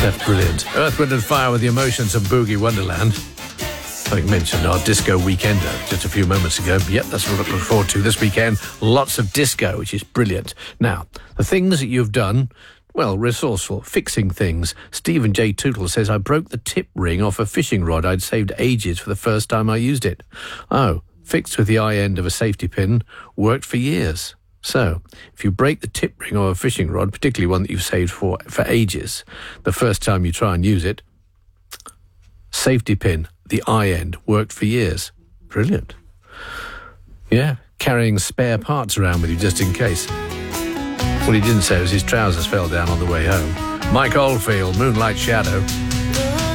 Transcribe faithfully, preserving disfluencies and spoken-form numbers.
That's brilliant. Earth, Wind and Fire with the Emotions of Boogie Wonderland. I mentioned our disco weekender just a few moments ago. Yep, that's what I look forward to this weekend. Lots of disco, which is brilliant. Now, the things that you've done, well, resourceful, fixing things. Stephen J. Tootle says, I broke the tip ring off a fishing rod I'd saved ages for the first time I used it. Oh, fixed with the eye end of a safety pin, worked for years. So, if you break the tip ring of a fishing rod, particularly one that you've saved for, for ages, the first time you try and use it, safety pin, the eye end, worked for years. Brilliant. Yeah, carrying spare parts around with you just in case. What he didn't say was his trousers fell down on the way home. Mike Oldfield, Moonlight Shadow.